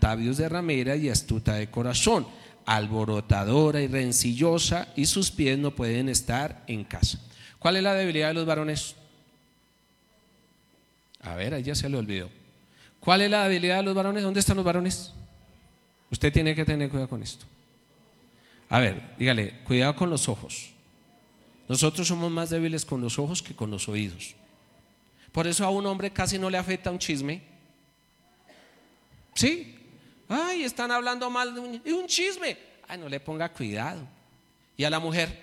atavios de ramera y astuta de corazón, alborotadora y rencillosa, y sus pies no pueden estar en casa. ¿Cuál es la debilidad de los varones? A ver, ahí ya se le olvidó. ¿Cuál es la debilidad de los varones? ¿Dónde están los varones? Usted tiene que tener cuidado con esto. A ver, dígale, cuidado con los ojos. Nosotros somos más débiles con los ojos que con los oídos. Por eso a un hombre casi no le afecta un chisme. ¿Sí? Ay, están hablando mal de un chisme. Ay, no le ponga cuidado. Y a la mujer,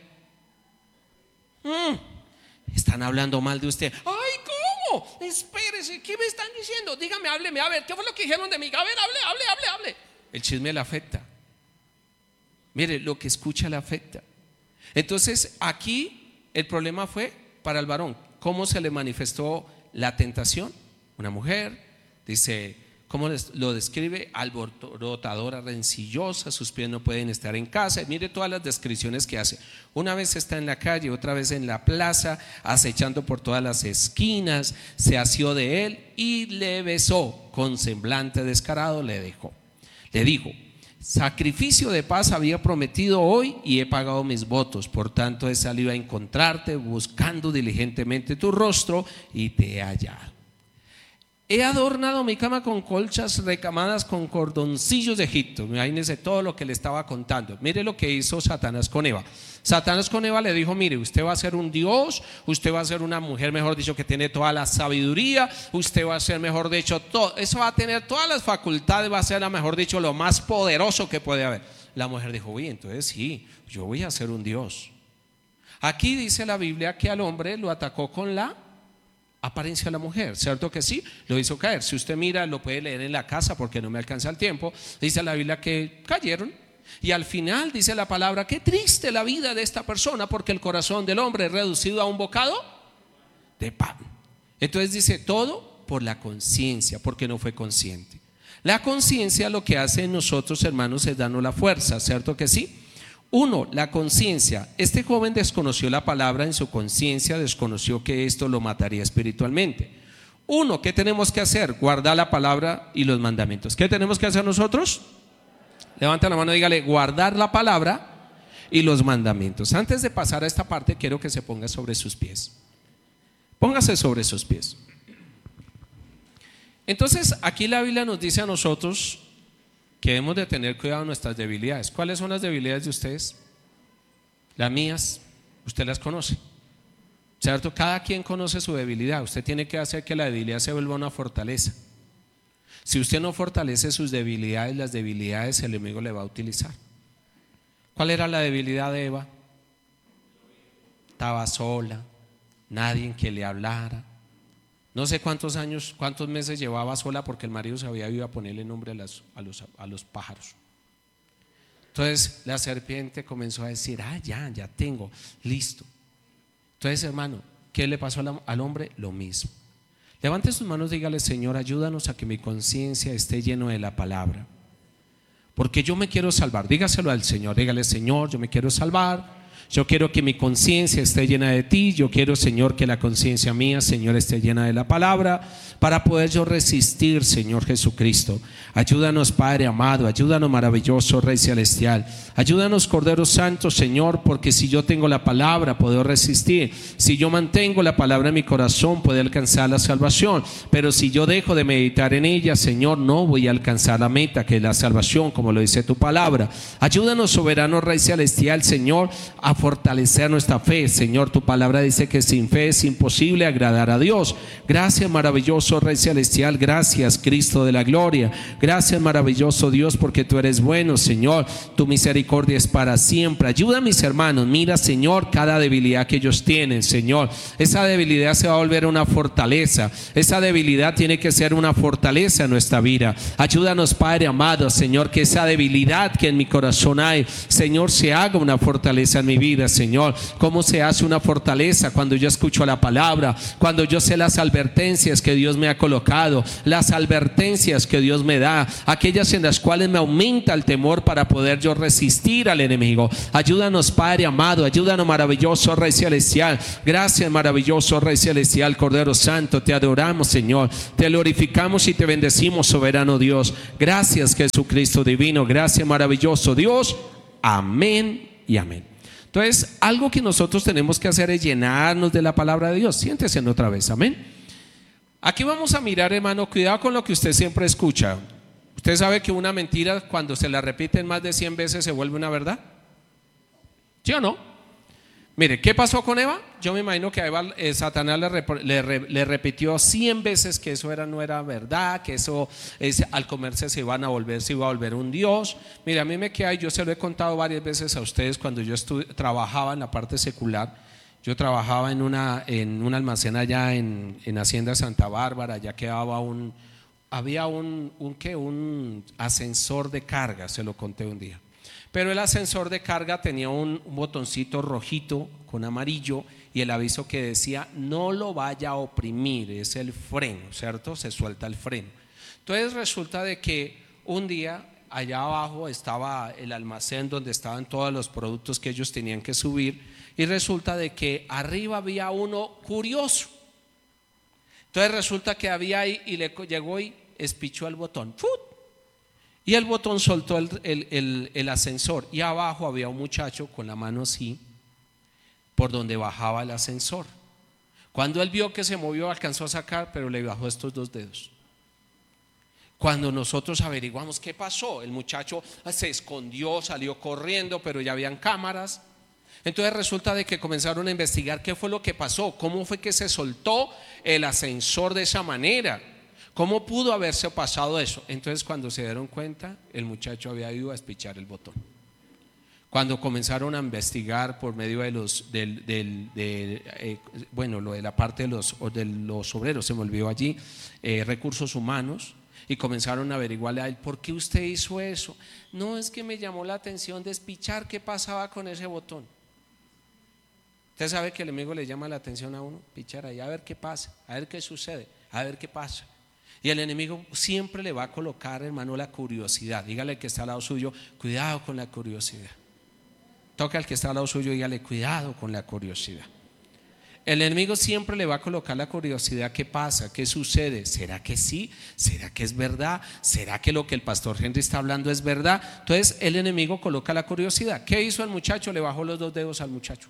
están hablando mal de usted. Ay, ¿cómo? Espérese, ¿qué me están diciendo? Dígame, hábleme, a ver, ¿qué fue lo que dijeron de mí? A ver, hable. El chisme le afecta. Mire, lo que escucha le afecta. Entonces, aquí el problema fue para el varón. ¿Cómo se le manifestó la tentación? Una mujer, dice, ¿cómo lo describe? Alborotadora, rencillosa, sus pies no pueden estar en casa. Mire todas las descripciones que hace. Una vez está en la calle, otra vez en la plaza, acechando por todas las esquinas, se asió de él y le besó. Con semblante descarado le dijo: sacrificio de paz había prometido hoy y he pagado mis votos. Por tanto he salido a encontrarte, buscando diligentemente tu rostro, y te he hallado. He adornado mi cama con colchas recamadas con cordoncillos de Egipto. Imagínense todo lo que le estaba contando. Mire lo que hizo Satanás con Eva. Satanás con Eva le dijo: mire, usted va a ser un dios, usted va a ser una mujer, mejor dicho, que tiene toda la sabiduría, usted va a ser, mejor dicho, todo, eso va a tener todas las facultades, va a ser, mejor dicho, lo más poderoso que puede haber. La mujer dijo: uy, entonces sí, yo voy a ser un dios. Aquí dice la Biblia que al hombre lo atacó con la apariencia de la mujer, ¿cierto que sí? Lo hizo caer. Si usted mira, lo puede leer en la casa porque no me alcanza el tiempo. Dice la Biblia que cayeron. Y al final dice la palabra: qué triste la vida de esta persona, porque el corazón del hombre es reducido a un bocado de pan. Entonces dice, todo por la conciencia, porque no fue consciente. La conciencia lo que hace en nosotros, hermanos, es darnos la fuerza, ¿cierto que sí? Uno, la conciencia. Este joven desconoció la palabra en su conciencia, desconoció que esto lo mataría espiritualmente. Uno, ¿qué tenemos que hacer? Guardar la palabra y los mandamientos. ¿Qué tenemos que hacer nosotros? Levanta la mano y dígale: guardar la palabra y los mandamientos. Antes de pasar a esta parte, quiero que se ponga sobre sus pies. Póngase sobre sus pies. Entonces, aquí la Biblia nos dice a nosotros que debemos de tener cuidado de nuestras debilidades. ¿Cuáles son las debilidades de ustedes? Las mías, usted las conoce, ¿cierto? Cada quien conoce su debilidad. Usted tiene que hacer que la debilidad se vuelva una fortaleza. Si usted no fortalece sus debilidades, las debilidades el enemigo le va a utilizar. ¿Cuál era la debilidad de Eva? Estaba sola, nadie en que le hablara. No sé cuántos años, cuántos meses llevaba sola, porque el marido se había ido a ponerle nombre a los pájaros. Entonces la serpiente comenzó a decir: ya tengo, listo. Entonces, hermano, ¿qué le pasó al hombre? Lo mismo. Levante sus manos, dígale: Señor, ayúdanos a que mi conciencia esté lleno de la palabra, porque yo me quiero salvar. Dígaselo al Señor, dígale: Señor, yo me quiero salvar. Yo quiero que mi conciencia esté llena de ti. Yo quiero, Señor, que la conciencia mía, Señor, esté llena de la palabra, para poder yo resistir, Señor Jesucristo. Ayúdanos, Padre amado, ayúdanos, maravilloso Rey Celestial. Ayúdanos, Cordero Santo, Señor, porque si yo tengo la palabra, puedo resistir. Si yo mantengo la palabra en mi corazón, puedo alcanzar la salvación. Pero si yo dejo de meditar en ella, Señor, no voy a alcanzar la meta, que es la salvación, como lo dice tu palabra. Ayúdanos, soberano Rey Celestial, Señor, a fortalecer nuestra fe. Señor, tu palabra dice que sin fe es imposible agradar a Dios. Gracias, maravilloso Rey Celestial. Gracias, Cristo de la gloria. Gracias, maravilloso Dios, porque tú eres bueno, Señor. Tu misericordia es para siempre. Ayuda a mis hermanos. Mira, Señor, cada debilidad que ellos tienen, Señor. Esa debilidad se va a volver una fortaleza. Esa debilidad tiene que ser una fortaleza en nuestra vida. Ayúdanos, Padre amado, Señor, que esa debilidad que en mi corazón hay, Señor, se haga una fortaleza en mi vida. vida, Señor. Cómo se hace una fortaleza cuando yo escucho la palabra, cuando yo sé las advertencias que Dios me ha colocado, las advertencias que Dios me da, aquellas en las cuales me aumenta el temor para poder yo resistir al enemigo. Ayúdanos, Padre amado, ayúdanos, maravilloso Rey Celestial. Gracias, maravilloso Rey Celestial, Cordero Santo, te adoramos, Señor, te glorificamos y te bendecimos, soberano Dios. Gracias, Jesucristo divino, gracias, maravilloso Dios. Amén y amén. Entonces, algo que nosotros tenemos que hacer es llenarnos de la palabra de Dios. Siéntese en otra vez, amén. Aquí vamos a mirar, hermano, cuidado con lo que usted siempre escucha. Usted sabe que una mentira, cuando se la repiten más de 100 veces, se vuelve una verdad. ¿Sí o no? Mire, ¿qué pasó con Eva? Yo me imagino que a Eva Satanás le repitió 100 veces que eso no era verdad, que eso al comerse se iba a volver un dios. Mire, a mí me queda, y yo se lo he contado varias veces a ustedes, cuando yo trabajaba en la parte secular. Yo trabajaba en un almacén allá en Hacienda Santa Bárbara. Allá había un ascensor de carga, se lo conté un día. Pero el ascensor de carga tenía un botoncito rojito con amarillo y el aviso que decía: no lo vaya a oprimir, es el freno, ¿cierto? Se suelta el freno. Entonces resulta de que un día allá abajo estaba el almacén donde estaban todos los productos que ellos tenían que subir, y resulta de que arriba había uno curioso. Entonces resulta que había ahí, y le llegó y espichó el botón, ¡fut! Y el botón soltó el ascensor, y abajo había un muchacho con la mano así por donde bajaba el ascensor. Cuando él vio que se movió, alcanzó a sacar, pero le bajó estos 2 dedos. Cuando nosotros averiguamos qué pasó, el muchacho se escondió, salió corriendo, pero ya habían cámaras. Entonces resulta de que comenzaron a investigar qué fue lo que pasó, cómo fue que se soltó el ascensor de esa manera. ¿Cómo pudo haberse pasado eso? Entonces, cuando se dieron cuenta, el muchacho había ido a espichar el botón. Cuando comenzaron a investigar por medio de lo de la parte de los obreros, se me olvidó allí, recursos humanos, y comenzaron a averiguarle a él: ¿por qué usted hizo eso? No, es que me llamó la atención de espichar, ¿qué pasaba con ese botón? Usted sabe que el enemigo le llama la atención a uno, pichar ahí, a ver qué pasa, a ver qué sucede, a ver qué pasa. Y el enemigo siempre le va a colocar, hermano, la curiosidad. Dígale al que está al lado suyo: cuidado con la curiosidad. Toca al que está al lado suyo y dígale: cuidado con la curiosidad. El enemigo siempre le va a colocar la curiosidad. ¿Qué pasa? ¿Qué sucede? ¿Será que sí? ¿Será que es verdad? ¿Será que lo que el pastor Henry está hablando es verdad? Entonces el enemigo coloca la curiosidad. ¿Qué hizo el muchacho? Le bajó los 2 dedos al muchacho.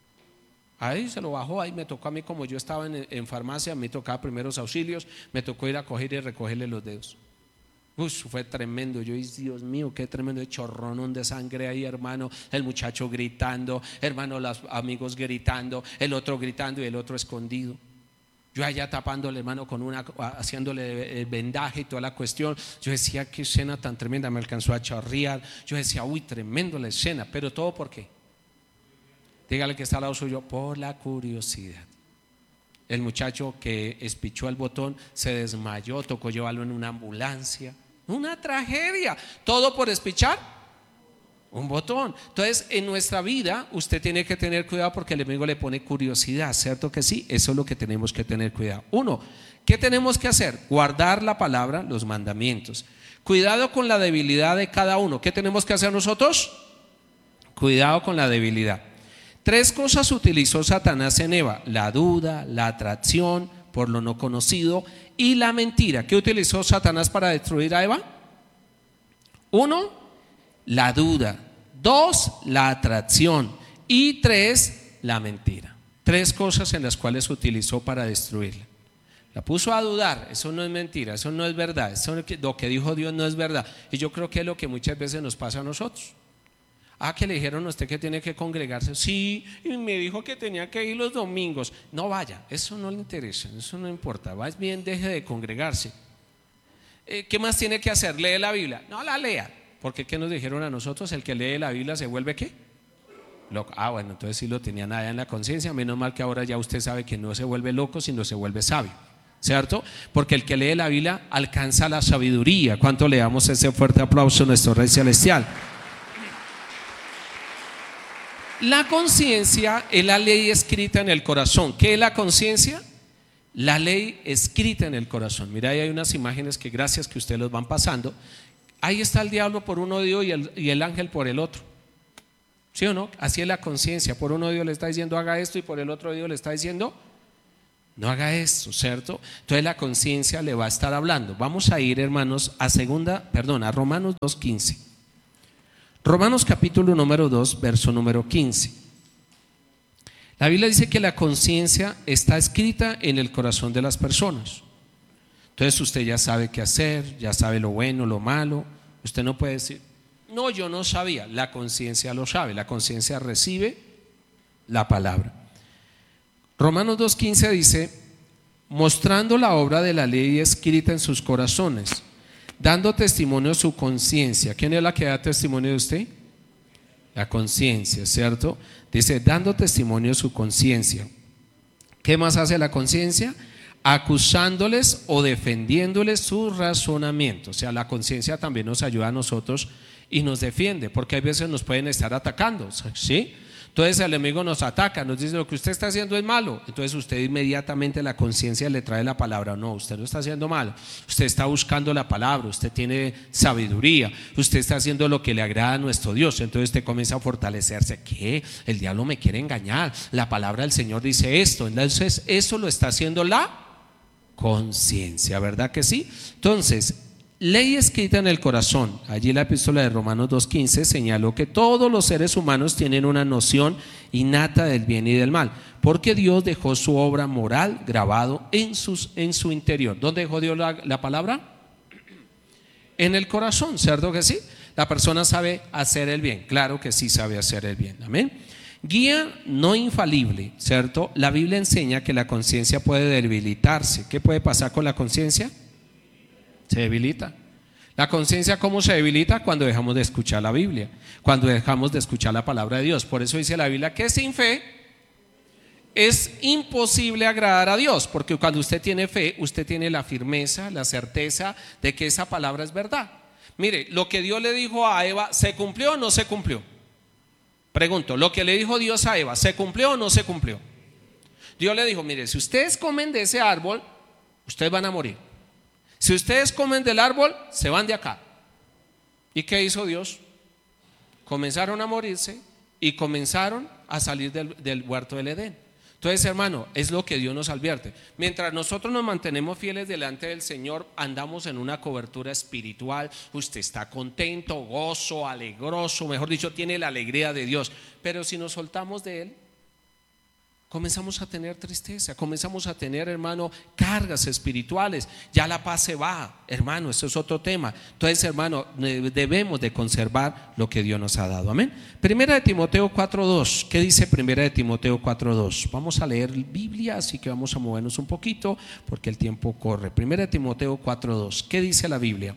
Ahí se lo bajó. Ahí me tocó a mí, como yo estaba en farmacia, me tocaba primeros auxilios, me tocó ir a coger y recogerle los dedos. Fue tremendo. Yo dije: Dios mío, qué tremendo, de chorrón de sangre ahí, hermano. El muchacho gritando, hermano, los amigos gritando, el otro gritando y el otro escondido. Yo allá tapándole, hermano, haciéndole el vendaje y toda la cuestión. Yo decía: qué escena tan tremenda, me alcanzó a chorrear. Yo decía: uy, tremendo la escena. Pero todo, ¿por qué? Dígale que está al lado suyo: por la curiosidad. El muchacho que espichó el botón se desmayó, tocó llevarlo en una ambulancia. Una tragedia. Todo por espichar un botón. Entonces, en nuestra vida usted tiene que tener cuidado, porque el enemigo le pone curiosidad, ¿cierto que sí? Eso es lo que tenemos que tener cuidado. 1, ¿qué tenemos que hacer? Guardar la palabra, los mandamientos. Cuidado con la debilidad de cada uno. ¿Qué tenemos que hacer nosotros? Cuidado con la debilidad. 3 cosas utilizó Satanás en Eva: la duda, la atracción por lo no conocido y la mentira. ¿Qué utilizó Satanás para destruir a Eva? 1, la duda. 2, la atracción. Y 3, la mentira. 3 cosas en las cuales utilizó para destruirla. La puso a dudar: eso no es mentira, eso no es verdad, eso lo que dijo Dios no es verdad. Y yo creo que es lo que muchas veces nos pasa a nosotros. Que le dijeron a usted que tiene que congregarse. Sí, y me dijo que tenía que ir los domingos. No vaya, eso no le interesa, eso no importa. Más bien deje de congregarse. ¿Qué más tiene que hacer? ¿Lee la Biblia? No la lea. Porque ¿qué nos dijeron a nosotros? El que lee la Biblia se vuelve ¿qué? Loco. Bueno, entonces sí lo tenían allá en la conciencia. Menos mal que ahora ya usted sabe que no se vuelve loco, sino se vuelve sabio, ¿cierto? Porque el que lee la Biblia alcanza la sabiduría. ¿Cuánto le damos ese fuerte aplauso a nuestro Rey Celestial? La conciencia es la ley escrita en el corazón. ¿Qué es la conciencia? La ley escrita en el corazón. Mira, ahí hay unas imágenes que gracias que ustedes los van pasando. Ahí está el diablo por un oído y el ángel por el otro. ¿Sí o no? Así es la conciencia. Por un oído le está diciendo haga esto y por el otro oído le está diciendo no haga esto, ¿cierto? Entonces la conciencia le va a estar hablando. Vamos a ir, hermanos, a Romanos 2:15. Romanos capítulo número 2, verso número 15. La Biblia dice que la conciencia está escrita en el corazón de las personas. Entonces usted ya sabe qué hacer, ya sabe lo bueno, lo malo. Usted no puede decir, no, yo no sabía. La conciencia lo sabe, la conciencia recibe la palabra. Romanos 2:15 dice, mostrando la obra de la ley escrita en sus corazones, dando testimonio de su conciencia. ¿Quién es la que da testimonio de usted? La conciencia, ¿cierto? Dice, dando testimonio de su conciencia. ¿Qué más hace la conciencia? Acusándoles o defendiéndoles su razonamiento. O sea, la conciencia también nos ayuda a nosotros y nos defiende, porque hay veces nos pueden estar atacando, ¿sí? Entonces el enemigo nos ataca, nos dice lo que usted está haciendo es malo. Entonces usted inmediatamente la conciencia le trae la palabra. No, usted no está haciendo malo, usted está buscando la palabra, usted tiene sabiduría, usted está haciendo lo que le agrada a nuestro Dios. Entonces usted comienza a fortalecerse. ¿Qué? El diablo me quiere engañar, la palabra del Señor dice esto. Entonces eso lo está haciendo la conciencia, ¿verdad que sí? Entonces, ley escrita en el corazón. Allí la epístola de Romanos 2:15 señaló que todos los seres humanos tienen una noción innata del bien y del mal, porque Dios dejó su obra moral grabado en su interior. ¿Dónde dejó Dios la palabra? En el corazón, ¿cierto que sí? La persona sabe hacer el bien, claro que sí sabe hacer el bien, amén. Guía no infalible, ¿cierto? La Biblia enseña que la conciencia puede debilitarse. ¿Qué puede pasar con la conciencia? Se debilita. La conciencia, ¿cómo se debilita? Cuando dejamos de escuchar la Biblia, cuando dejamos de escuchar la palabra de Dios. Por eso dice la Biblia que sin fe es imposible agradar a Dios, porque cuando usted tiene fe, usted tiene la firmeza, la certeza de que esa palabra es verdad. Mire, lo que Dios le dijo a Eva, ¿se cumplió o no se cumplió? Pregunto, lo que le dijo Dios a Eva, ¿se cumplió o no se cumplió? Dios le dijo, mire, si ustedes comen de ese árbol, ustedes van a morir. Si ustedes comen del árbol, se van de acá. ¿Y qué hizo Dios? Comenzaron a morirse y comenzaron a salir del huerto del Edén. Entonces, hermano, es lo que Dios nos advierte. Mientras nosotros nos mantenemos fieles delante del Señor, andamos en una cobertura espiritual. Usted está contento, gozo, alegroso, mejor dicho, tiene la alegría de Dios. Pero si nos soltamos de Él, comenzamos a tener tristeza, comenzamos a tener, hermano, cargas espirituales. Ya la paz se va, hermano, eso es otro tema. Entonces, hermano, debemos de conservar lo que Dios nos ha dado, amén. Primera de Timoteo 4:2. ¿Qué dice Primera de Timoteo 4:2? Vamos a leer Biblia, así que vamos a movernos un poquito porque el tiempo corre. Primera de Timoteo 4:2. ¿Qué dice la Biblia?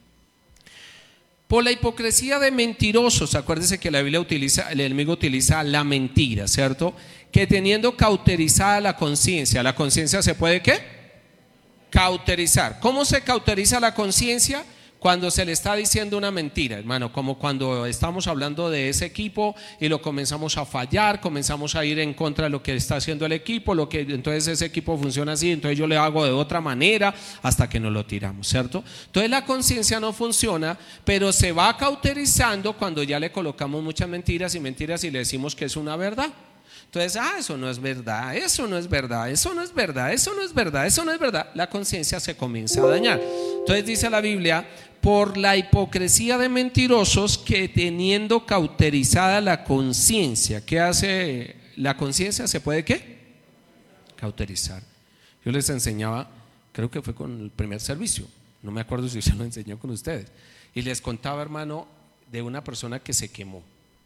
Por la hipocresía de mentirosos, acuérdense que la Biblia utiliza, el enemigo utiliza la mentira, ¿cierto? Que teniendo cauterizada la conciencia se puede ¿qué? Cauterizar. ¿Cómo se cauteriza la conciencia? Cuando se le está diciendo una mentira, hermano, como cuando estamos hablando de ese equipo y lo comenzamos a fallar, comenzamos a ir en contra de lo que está haciendo el equipo, entonces ese equipo funciona así, entonces yo le hago de otra manera hasta que nos lo tiramos, ¿cierto? Entonces la conciencia no funciona, pero se va cauterizando cuando ya le colocamos muchas mentiras y le decimos que es una verdad. Entonces, eso no es verdad, eso no es verdad, eso no es verdad, eso no es verdad, eso no es verdad. La conciencia se comienza a dañar. Entonces dice la Biblia, por la hipocresía de mentirosos que teniendo cauterizada la conciencia. ¿Qué hace la conciencia? ¿Se puede qué? Cauterizar. Yo les enseñaba, creo que fue con el primer servicio, no me acuerdo si se lo enseñó con ustedes, y les contaba, hermano, de una persona que se quemó.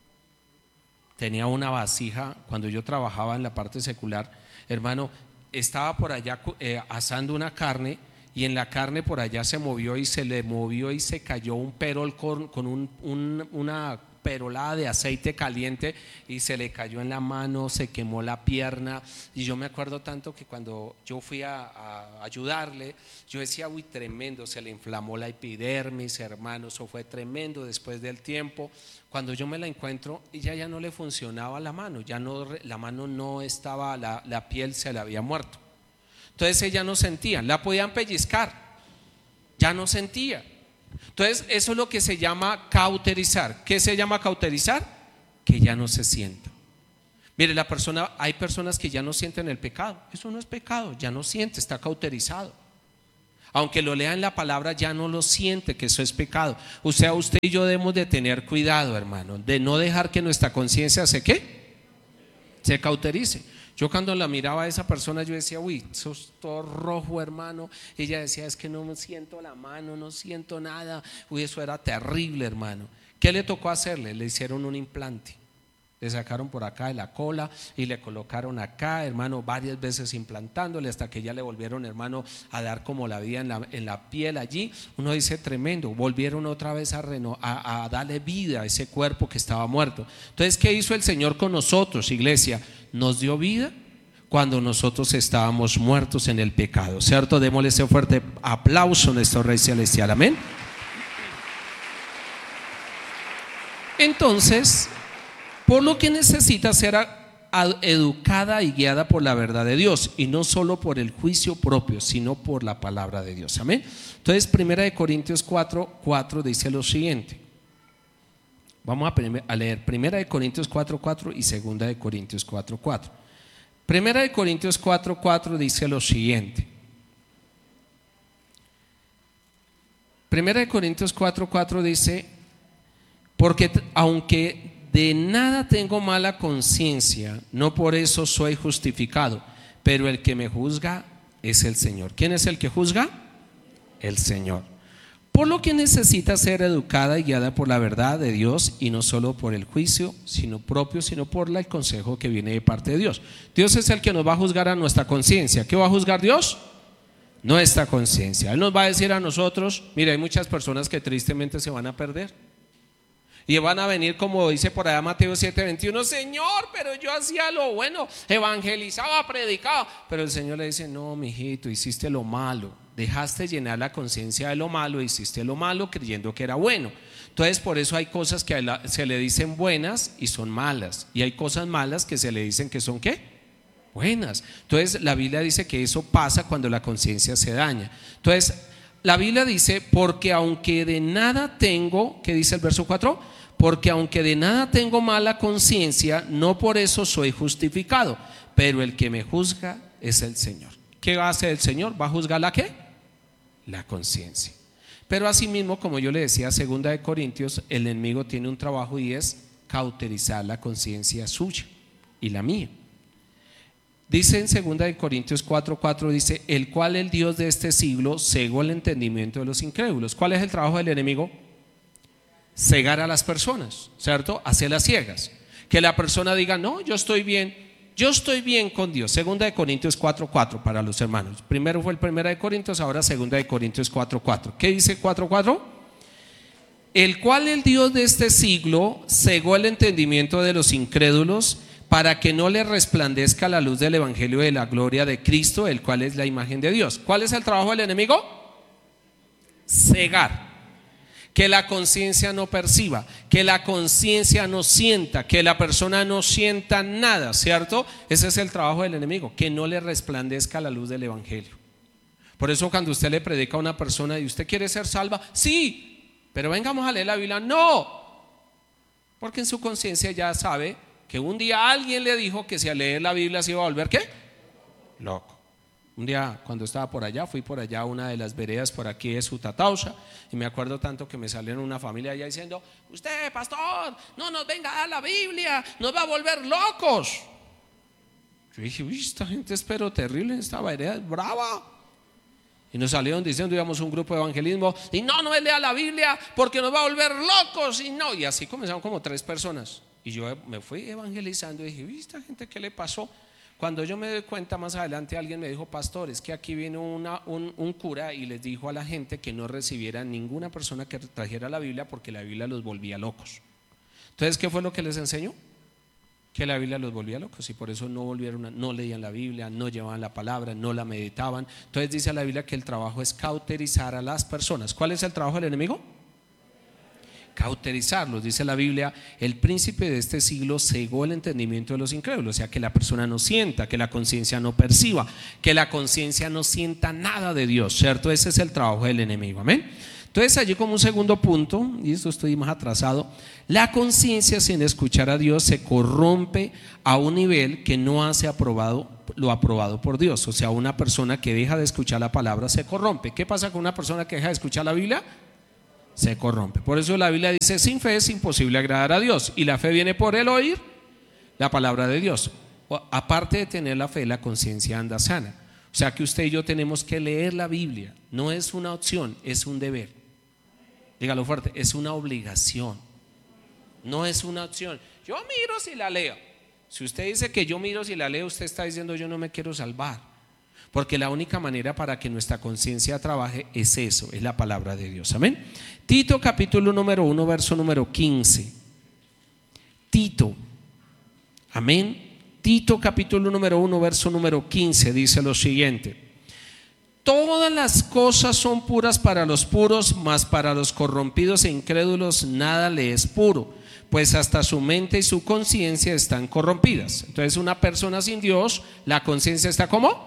Tenía una vasija, cuando yo trabajaba en la parte secular, hermano, estaba por allá asando una carne y en la carne por allá se movió y se le movió y se cayó un perol con una perolada de aceite caliente y se le cayó en la mano, se quemó la pierna. Y yo me acuerdo tanto que cuando yo fui a ayudarle, yo decía, uy, tremendo, se le inflamó la epidermis, hermano, eso fue tremendo. Después del tiempo, cuando yo me la encuentro, ella ya no le funcionaba la mano, ya no, la mano no estaba, la piel se le había muerto. Entonces ella no sentía, la podían pellizcar, ya no sentía. Entonces eso es lo que se llama cauterizar. ¿Qué se llama cauterizar? Que ya no se sienta. Mire, hay personas que ya no sienten el pecado. Eso no es pecado, ya no siente, está cauterizado. Aunque lo lea en la palabra, ya no lo siente que eso es pecado. O sea, usted y yo debemos de tener cuidado, hermano, de no dejar que nuestra conciencia se cauterice. Yo cuando la miraba a esa persona, yo decía, uy, sos todo rojo, hermano. Ella decía, es que no me siento la mano, no siento nada. Uy, eso era terrible, hermano. ¿Qué le tocó hacerle? Le hicieron un implante. Le sacaron por acá de la cola y le colocaron acá, hermano, varias veces implantándole hasta que ya le volvieron, hermano, a dar como la vida en la piel allí. Uno dice, tremendo, volvieron otra vez a darle vida a ese cuerpo que estaba muerto. Entonces, ¿qué hizo el Señor con nosotros, iglesia? Nos dio vida cuando nosotros estábamos muertos en el pecado, ¿cierto? Démosle ese fuerte aplauso a nuestro Rey Celestial, amén. Entonces, por lo que necesita ser educada y guiada por la verdad de Dios, y no solo por el juicio propio, sino por la palabra de Dios, amén. Entonces 1 Corintios 4:4 dice lo siguiente. Vamos a leer 1 Corintios 4:4 y 2 Corintios 4:4. 1 Corintios 4:4 dice lo siguiente. 1 Corintios 4:4 dice, porque aunque de nada tengo mala conciencia, no por eso soy justificado, pero el que me juzga es el Señor. ¿Quién es el que juzga? El Señor. Por lo que necesita ser educada y guiada por la verdad de Dios, y no solo por el juicio sino por el consejo que viene de parte de Dios. Dios es el que nos va a juzgar a nuestra conciencia. ¿Qué va a juzgar Dios? Nuestra conciencia. Él nos va a decir a nosotros, mira, hay muchas personas que tristemente se van a perder. Y van a venir, como dice por allá Mateo 7:21, Señor, pero yo hacía lo bueno, evangelizaba, predicaba. Pero el Señor le dice, no, mijito, hiciste lo malo, dejaste llenar la conciencia de lo malo, hiciste lo malo creyendo que era bueno. Entonces por eso hay cosas que se le dicen buenas y son malas, y hay cosas malas que se le dicen que son ¿qué? Buenas. Entonces la Biblia dice que eso pasa cuando la conciencia se daña. Entonces la Biblia dice, porque aunque de nada tengo, ¿qué dice el verso 4? Porque aunque de nada tengo mala conciencia, no por eso soy justificado, pero el que me juzga es el Señor. ¿Qué va a hacer el Señor? ¿Va a juzgar la qué? La conciencia. Pero asimismo, como yo le decía, 2 Corintios, el enemigo tiene un trabajo y es cauterizar la conciencia suya y la mía. Dice en 2 Corintios 4:4, dice, el cual el Dios de este siglo cegó el entendimiento de los incrédulos. ¿Cuál es el trabajo del enemigo? Cegar a las personas, ¿cierto? Hacerlas ciegas. Que la persona diga, no, yo estoy bien con Dios. 2 Corintios 4:4 para los hermanos. Primero fue el 1 Corintios, ahora 2 Corintios 4:4. ¿Qué dice 4:4? El cual el Dios de este siglo cegó el entendimiento de los incrédulos, para que no le resplandezca la luz del evangelio de la gloria de Cristo, el cual es la imagen de Dios. ¿Cuál es el trabajo del enemigo? Cegar. Que la conciencia no perciba, que la conciencia no sienta, que la persona no sienta nada, ¿cierto? Ese es el trabajo del enemigo, que no le resplandezca la luz del evangelio. Por eso cuando usted le predica a una persona y usted quiere ser salva, sí, pero vengamos a leer la Biblia, no, porque en su conciencia ya sabe que un día alguien le dijo que si al leer la Biblia se iba a volver ¿qué? Loco. Un día cuando estaba por allá, fui por allá a una de las veredas por aquí de Sutatausa, y me acuerdo tanto que me salieron una familia allá diciendo, usted pastor, no nos venga a dar la Biblia, nos va a volver locos. Yo dije, uy, esta gente es pero terrible, esta vereda es brava. Y nos salieron diciendo, íbamos a un grupo de evangelismo, y no lea la Biblia porque nos va a volver locos, y así comenzaron como 3 personas. Y yo me fui evangelizando y dije, uy, esta gente, ¿qué le pasó? Cuando yo me doy cuenta más adelante, alguien me dijo, pastor, es que aquí vino un cura y les dijo a la gente que no recibiera ninguna persona que trajera la Biblia porque la Biblia los volvía locos. Entonces, ¿qué fue lo que les enseñó? Que la Biblia los volvía locos y por eso no leían la Biblia, no llevaban la palabra, no la meditaban. Entonces dice la Biblia que el trabajo es cauterizar a las personas. ¿Cuál es el trabajo del enemigo? Cauterizarlos. Dice la Biblia, el príncipe de este siglo cegó el entendimiento de los incrédulos, o sea, que la persona no sienta, que la conciencia no perciba, que la conciencia no sienta nada de Dios, ¿cierto? Ese es el trabajo del enemigo, amén. Entonces allí como un segundo punto, y esto estoy más atrasado, la conciencia sin escuchar a Dios se corrompe a un nivel que no hace lo aprobado por Dios. O sea, una persona que deja de escuchar la palabra se corrompe. ¿Qué pasa con una persona que deja de escuchar la Biblia? Se corrompe. Por eso la Biblia dice, sin fe es imposible agradar a Dios, y la fe viene por el oír la palabra de Dios. Aparte de tener la fe, la conciencia anda sana. O sea que usted y yo tenemos que leer la Biblia. No es una opción, es un deber. Dígalo fuerte, es una obligación. No es una opción. Yo miro si la leo. Si usted dice que yo miro si la leo, usted está diciendo yo no me quiero salvar. Porque la única manera para que nuestra conciencia trabaje es eso, es la palabra de Dios. Amén. Tito capítulo número 1, verso número 15. Tito. Amén. Tito capítulo número 1, verso número 15 dice lo siguiente: todas las cosas son puras para los puros, mas para los corrompidos e incrédulos nada le es puro, pues hasta su mente y su conciencia están corrompidas. Entonces una persona sin Dios, la conciencia está ¿cómo?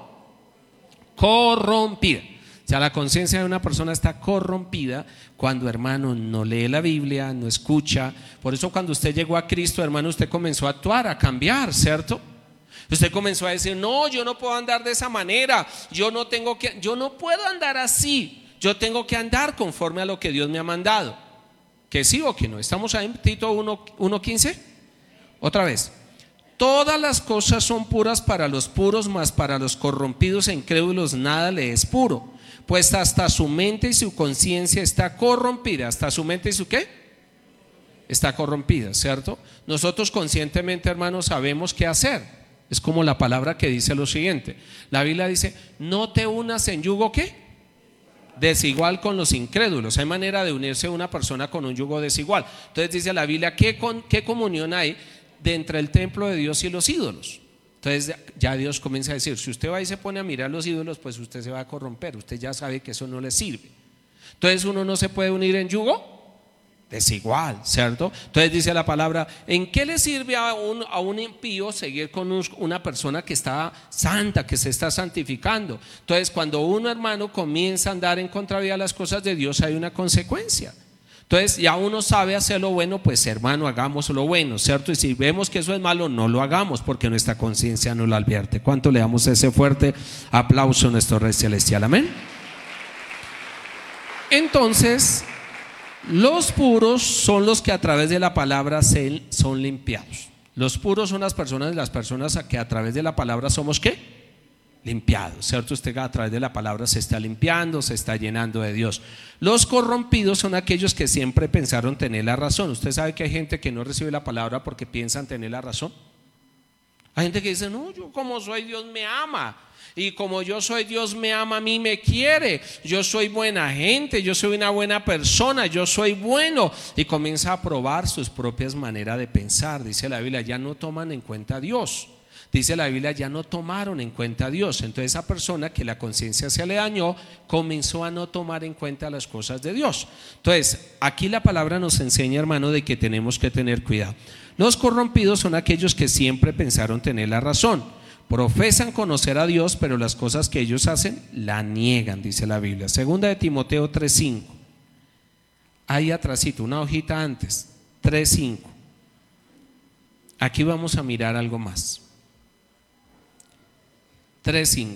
Corrompida. O sea, la conciencia de una persona está corrompida cuando, hermano, no lee la Biblia, no escucha. Por eso cuando usted llegó a Cristo, hermano, usted comenzó a actuar, a cambiar, ¿cierto? Usted comenzó a decir, no, yo no puedo andar de esa manera, yo no puedo andar así, yo tengo que andar conforme a lo que Dios me ha mandado. ¿Que sí o que no? ¿Estamos ahí en Tito 1:15? Otra vez. Todas las cosas son puras para los puros, mas para los corrompidos e incrédulos nada le es puro, pues hasta su mente y su conciencia está corrompida. ¿Hasta su mente y su qué? Está corrompida, ¿cierto? Nosotros conscientemente, hermanos, sabemos qué hacer. Es como la palabra que dice lo siguiente. La Biblia dice, no te unas en yugo ¿qué? Desigual con los incrédulos. Hay manera de unirse una persona con un yugo desigual. Entonces dice la Biblia, ¿qué comunión hay de entre el templo de Dios y los ídolos? Entonces ya Dios comienza a decir, si usted va y se pone a mirar los ídolos, pues usted se va a corromper. Usted ya sabe que eso no le sirve. Entonces uno no se puede unir en yugo desigual, ¿cierto? Entonces dice la palabra, ¿en qué le sirve a un impío seguir con una persona que está santa, que se está santificando? Entonces cuando un hermano comienza a andar en contravía de las cosas de Dios, hay una consecuencia. Entonces ya uno sabe hacer lo bueno, pues hermano, hagamos lo bueno, ¿cierto? Y si vemos que eso es malo, no lo hagamos, porque nuestra conciencia no lo advierte. ¿Cuánto le damos ese fuerte aplauso a nuestro Rey Celestial? Amén. Entonces, los puros son los que a través de la palabra son limpiados. Los puros son las personas que a través de la palabra somos ¿qué? Limpiados, ¿cierto? Usted a través de la palabra se está limpiando, se está llenando de Dios. Los corrompidos son aquellos que siempre pensaron tener la razón. Usted sabe que hay gente que no recibe la palabra porque piensan tener la razón. Hay gente que dice, no, yo como soy Dios me ama. Y como yo soy Dios me ama, a mí me quiere. Yo soy buena gente, yo soy una buena persona, yo soy bueno. Y comienza a probar sus propias maneras de pensar. Dice la Biblia, ya no toman en cuenta a Dios. Dice la Biblia, ya no tomaron en cuenta a Dios. Entonces esa persona que la conciencia se le dañó, comenzó a no tomar en cuenta las cosas de Dios. Entonces aquí la palabra nos enseña, hermano, de que tenemos que tener cuidado. Los corrompidos son aquellos que siempre pensaron tener la razón. Profesan conocer a Dios, pero las cosas que ellos hacen la niegan, dice la Biblia. Segunda de Timoteo 3:5. Ahí atrásito, una hojita antes, 3:5. Aquí vamos a mirar algo más. 3:5.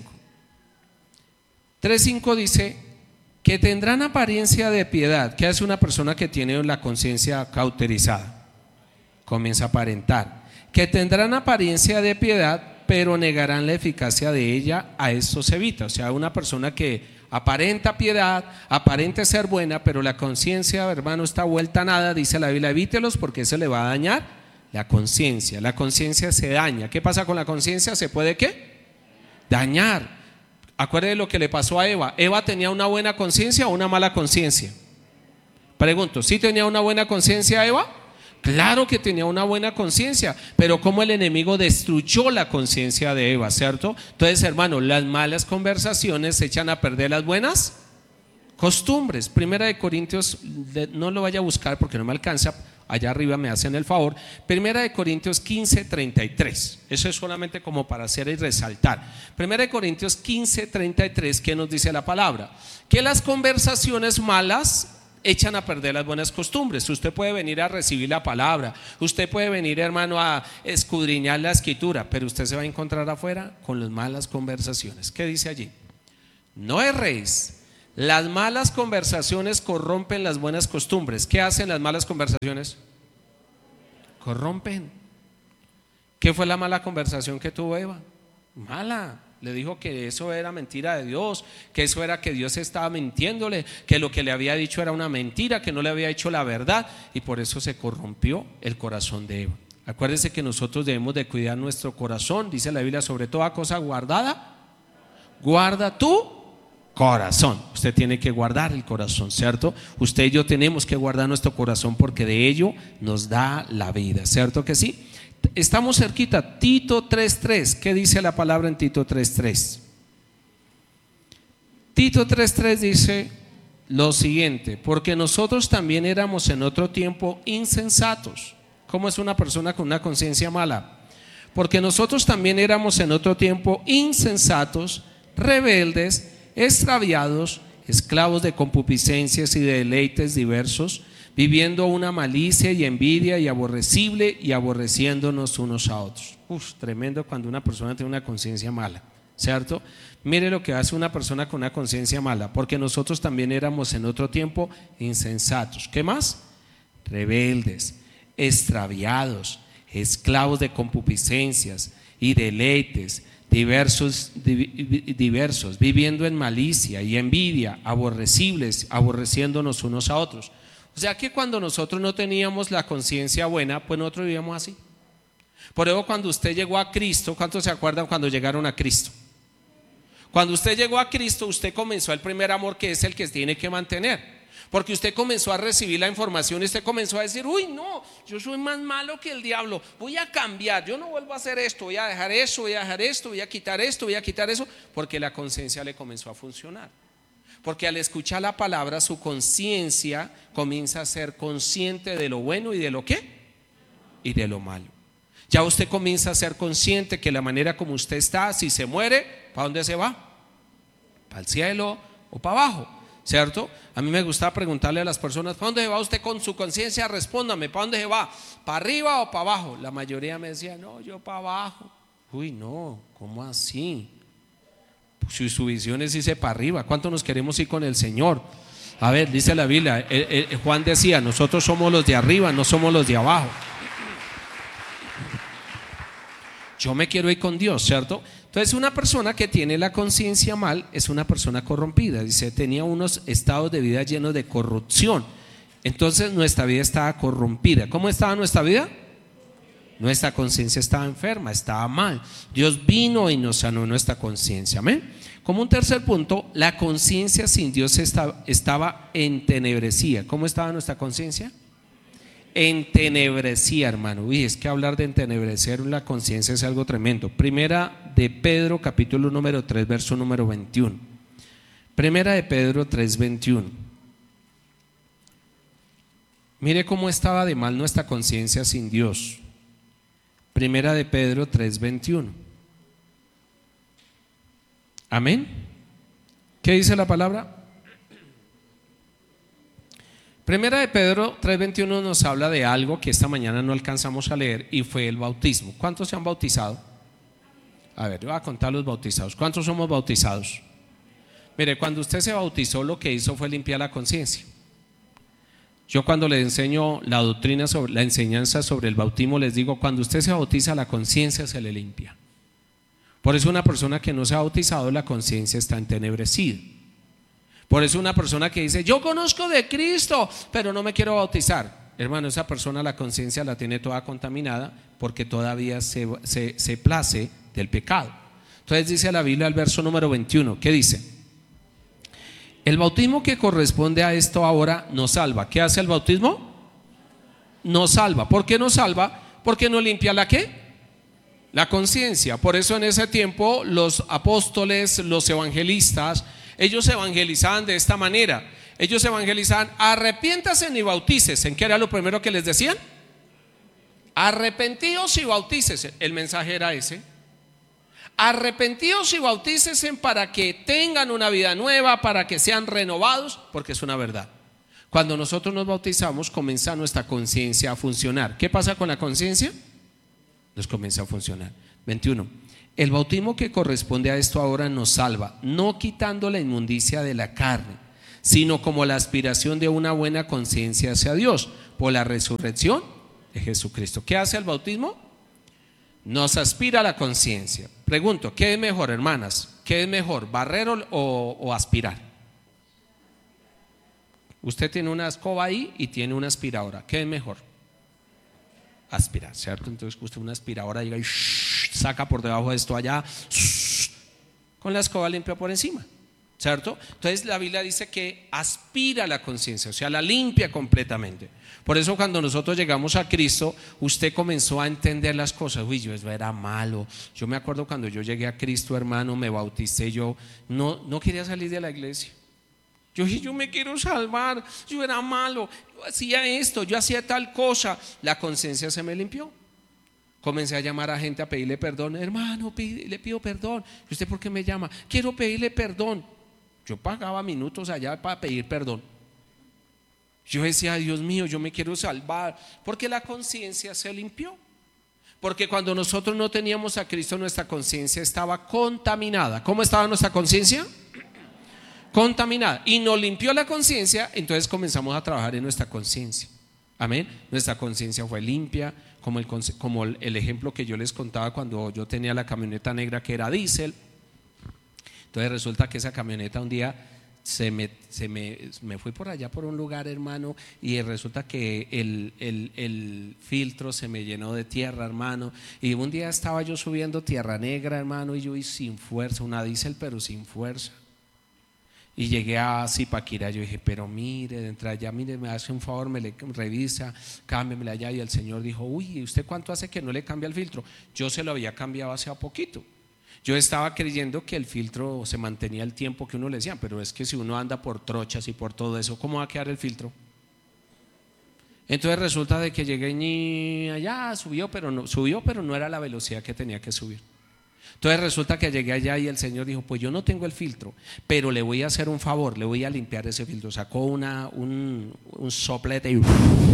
3:5 dice que tendrán apariencia de piedad. ¿Qué hace una persona que tiene la conciencia cauterizada? Comienza a aparentar. Que tendrán apariencia de piedad, pero negarán la eficacia de ella. A esto se evita. O sea, una persona que aparenta piedad, aparenta ser buena, pero la conciencia, hermano, está vuelta a nada. Dice la Biblia, evítelos porque eso le va a dañar la conciencia. La conciencia se daña. ¿Qué pasa con la conciencia? ¿Se puede qué? Dañar. Acuérdate lo que le pasó a Eva. ¿Eva tenía una buena conciencia o una mala conciencia? Pregunto, ¿sí tenía una buena conciencia Eva? Claro que tenía una buena conciencia, pero como el enemigo destruyó la conciencia de Eva, ¿cierto? Entonces, hermano, las malas conversaciones echan a perder las buenas costumbres. Primera de Corintios, no lo vaya a buscar porque no me alcanza, allá arriba me hacen el favor. Primera de Corintios 15:33. Eso es solamente como para hacer y resaltar. Primera de Corintios 15:33, ¿qué nos dice la palabra? Que las conversaciones malas echan a perder las buenas costumbres. Usted puede venir a recibir la palabra, usted puede venir, hermano, a escudriñar la escritura, pero usted se va a encontrar afuera con las malas conversaciones. ¿Qué dice allí? No erréis. Las malas conversaciones corrompen las buenas costumbres. ¿Qué hacen las malas conversaciones? Corrompen. ¿Qué fue la mala conversación que tuvo Eva? Mala. Le dijo que eso era mentira de Dios, que eso era que Dios estaba mintiéndole, que lo que le había dicho era una mentira, que no le había dicho la verdad, y por eso se corrompió el corazón de Eva. Acuérdense que nosotros debemos de cuidar nuestro corazón. Dice la Biblia, sobre toda cosa guardada, guarda tu corazón. Usted tiene que guardar el corazón, ¿cierto? Usted y yo tenemos que guardar nuestro corazón porque de ello nos da la vida, ¿cierto que sí? Estamos cerquita. Tito 3:3. ¿Qué dice la palabra en Tito 3:3? Tito 3:3 dice lo siguiente: porque nosotros también éramos en otro tiempo insensatos. ¿Cómo es una persona con una conciencia mala? Porque nosotros también éramos en otro tiempo insensatos, rebeldes, extraviados, esclavos de concupiscencias y de deleites diversos, viviendo una malicia y envidia y aborrecible y aborreciéndonos unos a otros. Tremendo cuando una persona tiene una conciencia mala, ¿cierto? Mire lo que hace una persona con una conciencia mala: porque nosotros también éramos en otro tiempo insensatos. ¿Qué más? Rebeldes, extraviados, esclavos de concupiscencias y deleites diversos, viviendo en malicia y envidia, aborrecibles, aborreciéndonos unos a otros. O sea que cuando nosotros no teníamos la conciencia buena, pues nosotros vivíamos así. Por eso cuando usted llegó a Cristo, ¿cuántos se acuerdan cuando llegaron a Cristo? Cuando usted llegó a Cristo, usted comenzó el primer amor, que es el que tiene que mantener. Porque usted comenzó a recibir la información y usted comenzó a decir: uy, no, yo soy más malo que el diablo, voy a cambiar, yo no vuelvo a hacer esto, voy a dejar eso, voy a dejar esto, voy a quitar esto, voy a quitar eso. Porque la conciencia le comenzó a funcionar. Porque al escuchar la palabra, su conciencia comienza a ser consciente de lo bueno y de lo ¿qué? Y de lo malo. Ya usted comienza a ser consciente que la manera como usted está, si se muere, ¿para dónde se va? ¿Para el cielo o para abajo? ¿Cierto? A mí me gusta preguntarle a las personas: ¿para dónde se va usted con su conciencia? Respóndame, ¿para dónde se va? ¿Para arriba o para abajo? La mayoría me decía: no, yo para abajo. Uy, no, ¿cómo así? Si su visión es irse para arriba. ¿Cuánto nos queremos ir con el Señor? A ver, dice la Biblia, Juan decía: nosotros somos los de arriba, no somos los de abajo. Yo me quiero ir con Dios, ¿cierto? Entonces, una persona que tiene la conciencia mal es una persona corrompida. Dice, tenía unos estados de vida llenos de corrupción. Entonces nuestra vida estaba corrompida. ¿Cómo estaba nuestra vida? Nuestra conciencia estaba enferma, estaba mal. Dios vino y nos sanó nuestra conciencia. Amén. Como un tercer punto, la conciencia sin Dios estaba entenebrecida. ¿Cómo estaba nuestra conciencia? Entenebrecida, hermano. Uy, es que hablar de entenebrecer la conciencia es algo tremendo. Primera de Pedro, capítulo número 3, verso número 21. Primera de Pedro 3:21. Mire cómo estaba de mal nuestra conciencia sin Dios. Primera de Pedro 3:21. Amén. ¿Qué dice la palabra? Primera de Pedro 3:21 nos habla de algo que esta mañana no alcanzamos a leer, y fue el bautismo. ¿Cuántos se han bautizado? A ver, yo voy a contar los bautizados. ¿Cuántos somos bautizados? Mire, cuando usted se bautizó, lo que hizo fue limpiar la conciencia. Yo cuando les enseño la doctrina sobre la enseñanza sobre el bautismo, les digo: cuando usted se bautiza, la conciencia se le limpia. Por eso una persona que no se ha bautizado, la conciencia está entenebrecida. Por eso una persona que dice: yo conozco de Cristo, pero no me quiero bautizar, hermano, esa persona la conciencia la tiene toda contaminada, porque todavía se place del pecado. Entonces dice la Biblia, al verso número 21, ¿qué dice? El bautismo que corresponde a esto ahora nos salva. ¿Qué hace el bautismo? no salva. ¿Por qué no salva? Porque no limpia la ¿qué? La conciencia. Por eso en ese tiempo los apóstoles, los evangelistas, ellos evangelizaban de esta manera. Ellos evangelizaban: arrepiéntase y bautícese. ¿En qué era lo primero que les decían? Arrepentíos y bautícese. El mensaje era ese: arrepentíos y bautícese para que tengan una vida nueva, para que sean renovados, porque es una verdad. Cuando nosotros nos bautizamos, comienza nuestra conciencia a funcionar. ¿Qué pasa con la conciencia? Nos comienza a funcionar. 21. El bautismo que corresponde a esto ahora nos salva, no quitando la inmundicia de la carne, sino como la aspiración de una buena conciencia hacia Dios por la resurrección de Jesucristo. ¿Qué hace el bautismo? Nos aspira a la conciencia. Pregunto, ¿qué es mejor, hermanas? ¿Qué es mejor, barrer o aspirar? Usted tiene una escoba ahí y tiene una aspiradora. ¿Qué es mejor? Aspirar, ¿cierto? Entonces usted una aspiradora llega y saca por debajo de esto allá, con la escoba limpia por encima, ¿cierto? Entonces la Biblia dice que aspira la conciencia, o sea, la limpia completamente. Por eso cuando nosotros llegamos a Cristo, usted comenzó a entender las cosas. Uy, yo eso era malo. Yo me acuerdo cuando yo llegué a Cristo, hermano, me bauticé, yo no quería salir de la iglesia. Yo dije, yo me quiero salvar, yo era malo, yo hacía esto, yo hacía tal cosa. La conciencia se me limpió. Comencé a llamar a gente a pedirle perdón. Hermano, le pido perdón. ¿Y usted por qué me llama? Quiero pedirle perdón. Yo pagaba minutos allá para pedir perdón. Yo decía, Dios mío, yo me quiero salvar, porque la conciencia se limpió. Porque cuando nosotros no teníamos a Cristo, nuestra conciencia estaba contaminada. ¿Cómo estaba nuestra conciencia? Contaminada. Y nos limpió la conciencia, entonces comenzamos a trabajar en nuestra conciencia. Amén. Nuestra conciencia fue limpia, como el ejemplo que yo les contaba cuando yo tenía la camioneta negra que era diésel. Entonces resulta que esa camioneta un día me fui por allá por un lugar, hermano, y resulta que el filtro se me llenó de tierra, hermano, y un día estaba yo subiendo tierra negra, hermano, y yo sin fuerza, una diésel pero sin fuerza. Y llegué a Zipaquirá, yo dije, pero mire, de entrada allá, mire, me hace un favor, me le revisa, cámbiamela allá. Y el Señor dijo, uy, ¿usted cuánto hace que no le cambia el filtro? Yo se lo había cambiado hace poquito. Yo estaba creyendo que el filtro se mantenía el tiempo que uno le decía, pero es que si uno anda por trochas y por todo eso, ¿cómo va a quedar el filtro? Entonces resulta de que llegué y allá subió, pero no era la velocidad que tenía que subir. Entonces resulta que llegué allá y el Señor dijo, pues yo no tengo el filtro, pero le voy a hacer un favor, le voy a limpiar ese filtro. Sacó un soplete y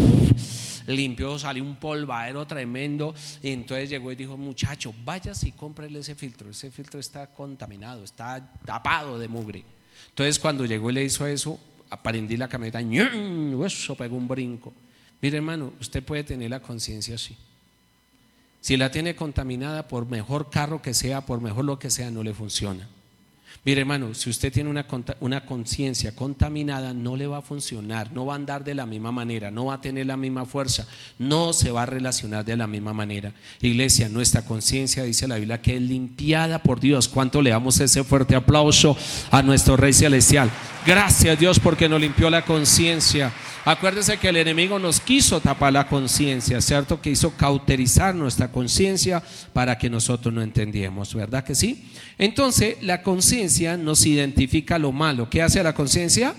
limpió, salió un polvadero tremendo. Y entonces llegó y dijo, muchacho, váyase y cómprele ese filtro está contaminado, está tapado de mugre. Entonces cuando llegó y le hizo eso, prendí la camioneta, eso pegó un brinco. Mire, hermano, usted puede tener la conciencia así. Si la tiene contaminada, por mejor carro que sea, por mejor lo que sea, no le funciona. Mire, hermano, si usted tiene una conciencia contaminada, no le va a funcionar, no va a andar de la misma manera, no va a tener la misma fuerza, no se va a relacionar de la misma manera. Iglesia, nuestra conciencia, dice la Biblia, que es limpiada por Dios. ¿Cuánto le damos ese fuerte aplauso a nuestro Rey Celestial? Gracias, Dios, porque nos limpió la conciencia. Acuérdese que el enemigo nos quiso tapar la conciencia, ¿cierto? Que hizo cauterizar nuestra conciencia para que nosotros no entendiéramos, ¿verdad que sí? Entonces la conciencia nos identifica lo malo. ¿Qué hace la conciencia?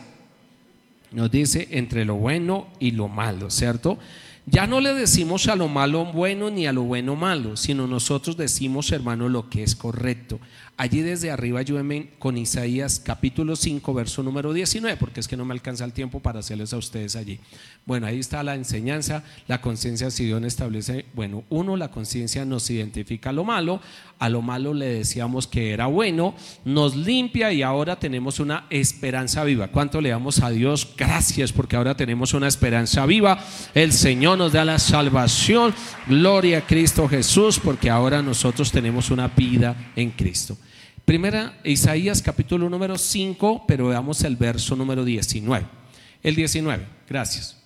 Nos dice entre lo bueno y lo malo, ¿cierto? Ya no le decimos a lo malo bueno ni a lo bueno malo, sino nosotros decimos, hermano, lo que es correcto. Allí desde arriba ayúdenme con Isaías capítulo 5 verso número 19, porque es que no me alcanza el tiempo para hacerles a ustedes allí. Bueno, ahí está la enseñanza. La conciencia, si Dios establece, bueno, uno, la conciencia nos identifica a lo malo le decíamos que era bueno, nos limpia y ahora tenemos una esperanza viva. ¿Cuánto le damos a Dios? Gracias, porque ahora tenemos una esperanza viva. El Señor nos da la salvación, gloria a Cristo Jesús, porque ahora nosotros tenemos una vida en Cristo. Primera, Isaías capítulo número 5, pero veamos el verso número 19. El 19, gracias.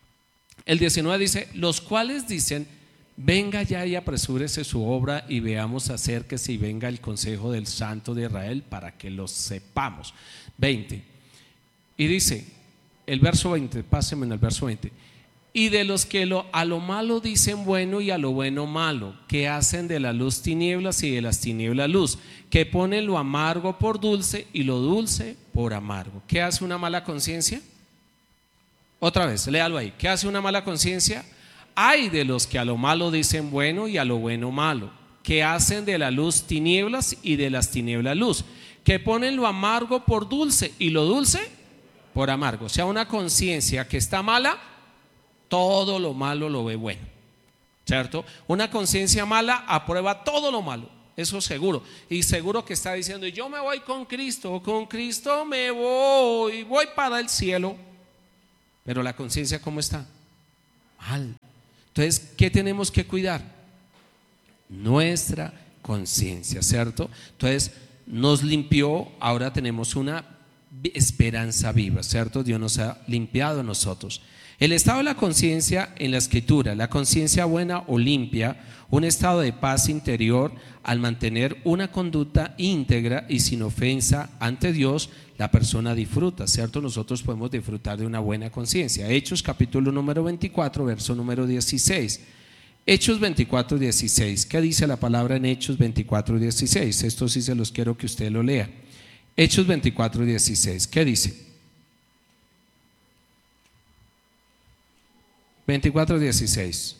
El 19 dice, los cuales dicen, venga ya y apresúrese su obra y veamos acérquese y venga el consejo del Santo de Israel para que lo sepamos. 20. Y dice, el verso 20, pásenme en el verso 20. Y de los que a lo malo dicen bueno y a lo bueno malo, que hacen de la luz tinieblas y de las tinieblas luz, que ponen lo amargo por dulce y lo dulce por amargo. ¿Qué hace una mala conciencia? Otra vez, léalo ahí. ¿Qué hace una mala conciencia? Hay de los que a lo malo dicen bueno y a lo bueno malo, que hacen de la luz tinieblas y de las tinieblas luz, que ponen lo amargo por dulce y lo dulce por amargo. O sea, una conciencia que está mala, todo lo malo lo ve bueno, ¿cierto? Una conciencia mala aprueba todo lo malo, eso seguro. Y seguro que está diciendo: yo me voy con Cristo me voy para el cielo. Pero la conciencia, ¿cómo está? Mal. Entonces, ¿qué tenemos que cuidar? Nuestra conciencia, ¿cierto? Entonces, nos limpió, ahora tenemos una esperanza viva, ¿cierto? Dios nos ha limpiado a nosotros. El estado de la conciencia en la Escritura, la conciencia buena o limpia, un estado de paz interior al mantener una conducta íntegra y sin ofensa ante Dios, la persona disfruta, ¿cierto? Nosotros podemos disfrutar de una buena conciencia. Hechos capítulo número 24, verso número 16. Hechos 24, 16. ¿Qué dice la palabra en Hechos 24, 16? Esto sí se los quiero que usted lo lea. Hechos 24, 16. ¿Qué dice? 24, 16.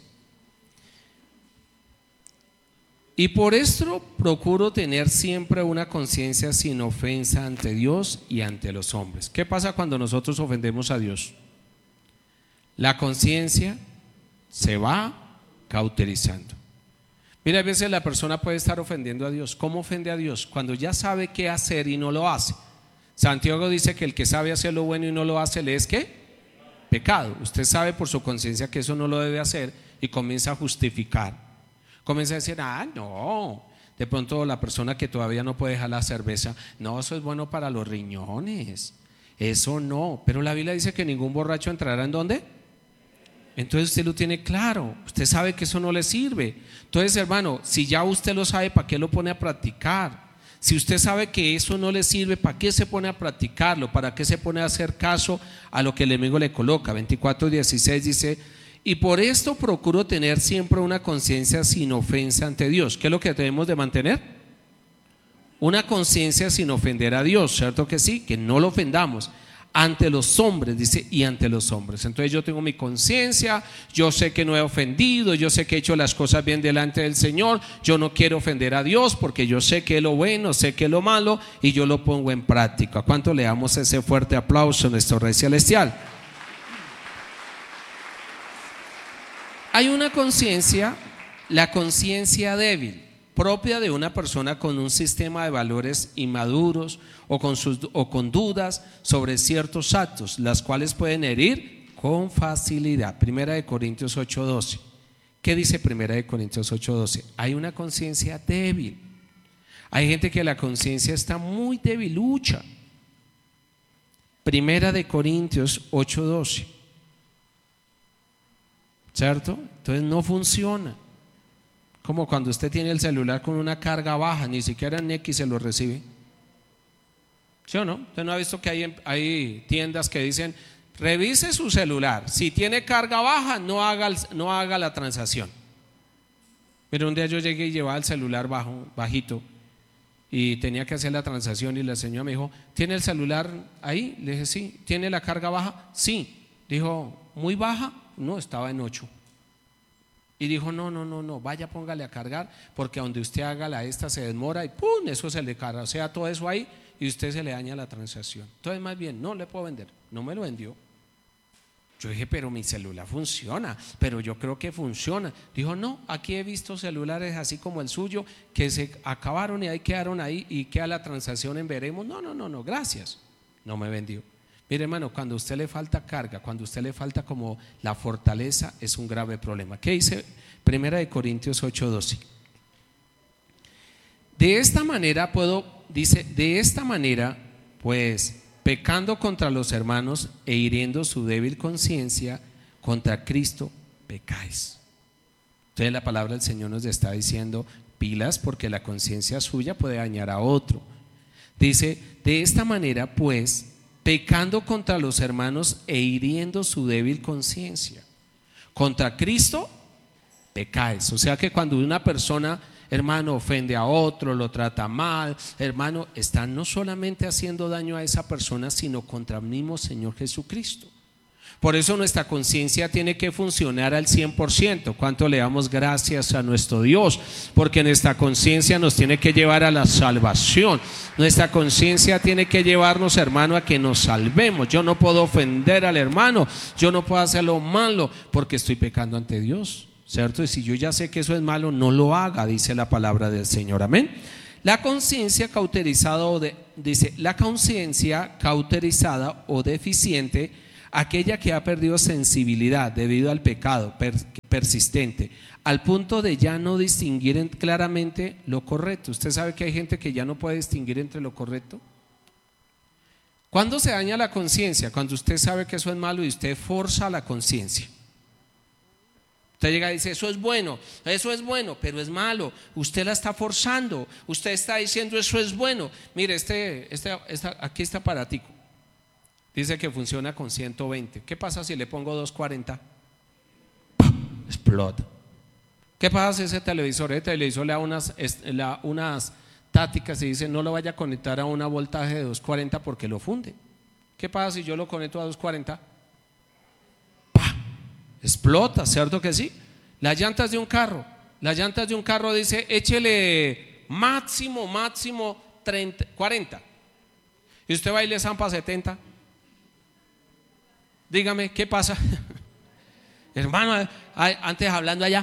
Y por esto procuro tener siempre una conciencia sin ofensa ante Dios y ante los hombres. ¿Qué pasa cuando nosotros ofendemos a Dios? La conciencia se va cauterizando. Mira, a veces la persona puede estar ofendiendo a Dios. ¿Cómo ofende a Dios? Cuando ya sabe qué hacer y no lo hace. Santiago dice que el que sabe hacer lo bueno y no lo hace, ¿le es qué? Pecado. Usted sabe por su conciencia que eso no lo debe hacer y comienza a justificar. Comienza a decir: no, de pronto la persona que todavía no puede dejar la cerveza, no, eso es bueno para los riñones, eso no. Pero la Biblia dice que ningún borracho entrará ¿en dónde? Entonces usted lo tiene claro, usted sabe que eso no le sirve. Entonces, hermano, si ya usted lo sabe, ¿para qué lo pone a practicar? Si usted sabe que eso no le sirve, ¿para qué se pone a practicarlo? ¿Para qué se pone a hacer caso a lo que el enemigo le coloca? 24:16 dice: y por esto procuro tener siempre una conciencia sin ofensa ante Dios. ¿Qué es lo que debemos de mantener? Una conciencia sin ofender a Dios, ¿cierto que sí? Que no lo ofendamos. Ante los hombres, dice, y ante los hombres. Entonces yo tengo mi conciencia, yo sé que no he ofendido, yo sé que he hecho las cosas bien delante del Señor, yo no quiero ofender a Dios porque yo sé que es lo bueno, sé que es lo malo y yo lo pongo en práctica. ¿Cuánto le damos ese fuerte aplauso a nuestro Rey Celestial? Hay una conciencia, la conciencia débil, propia de una persona con un sistema de valores inmaduros o con dudas sobre ciertos actos, las cuales pueden herir con facilidad. Primera de Corintios 8:12. ¿Qué dice Primera de Corintios 8:12? Hay una conciencia débil. Hay gente que la conciencia está muy debilucha. Primera de Corintios 8:12. ¿Cierto? Entonces no funciona. Como cuando usted tiene el celular con una carga baja, ni siquiera en X se lo recibe. ¿Sí o no? Usted no ha visto que hay tiendas que dicen: revise su celular, si tiene carga baja no haga la transacción. Pero un día yo llegué y llevaba el celular bajito y tenía que hacer la transacción y la señora me dijo: ¿tiene el celular ahí? Le dije: sí. ¿Tiene la carga baja? Sí. Dijo: ¿muy baja? No, estaba en 8. Y dijo: no, vaya, póngale a cargar, porque donde usted haga la esta se demora y ¡pum! Eso se le carga, o sea, todo eso ahí y usted se le daña la transacción. Entonces, más bien, no le puedo vender. No me lo vendió. Yo dije: pero mi celular funciona, pero yo creo que funciona. Dijo: no, aquí he visto celulares así como el suyo que se acabaron y ahí quedaron ahí y queda la transacción en veremos. No, gracias. No me vendió. Mire, hermano, cuando a usted le falta carga, cuando a usted le falta como la fortaleza, es un grave problema. ¿Qué dice Primera de Corintios 8:12? De esta manera pues, pecando contra los hermanos e hiriendo su débil conciencia, contra Cristo pecáis. Entonces la palabra del Señor nos está diciendo: pilas, porque la conciencia suya puede dañar a otro. Dice: de esta manera pues, pecando contra los hermanos e hiriendo su débil conciencia. Contra Cristo pecáis. O sea que cuando una persona, hermano, ofende a otro, lo trata mal, hermano, están no solamente haciendo daño a esa persona, sino contra el mismo Señor Jesucristo. Por eso nuestra conciencia tiene que funcionar al 100%. ¿Cuánto le damos gracias a nuestro Dios? Porque nuestra conciencia nos tiene que llevar a la salvación. Nuestra conciencia tiene que llevarnos, hermano, a que nos salvemos. Yo no puedo ofender al hermano, yo no puedo hacer lo malo porque estoy pecando ante Dios, ¿cierto? Y si yo ya sé que eso es malo, no lo haga, dice la palabra del Señor. Amén. La conciencia cauterizada la conciencia cauterizada o deficiente, aquella que ha perdido sensibilidad debido al pecado persistente, al punto de ya no distinguir claramente lo correcto. Usted sabe que hay gente que ya no puede distinguir entre lo correcto. ¿Cuándo se daña la conciencia? Cuando usted sabe que eso es malo y usted forza la conciencia. Usted llega y dice, eso es bueno, pero es malo. Usted la está forzando. Usted está diciendo, eso es bueno. Mire, aquí está aparatico. Dice que funciona con 120. ¿Qué pasa si le pongo 240? ¡Pum! Explota. ¿Qué pasa si ese televisor le da unas tácticas y dice no lo vaya a conectar a una voltaje de 240 porque lo funde? ¿Qué pasa si yo lo conecto a 240? ¡Pah! Explota, ¿cierto que sí? Las llantas de un carro dice échele máximo 30, 40 y usted va y le zampa 70. Dígame, ¿qué pasa? Hermano, antes hablando allá,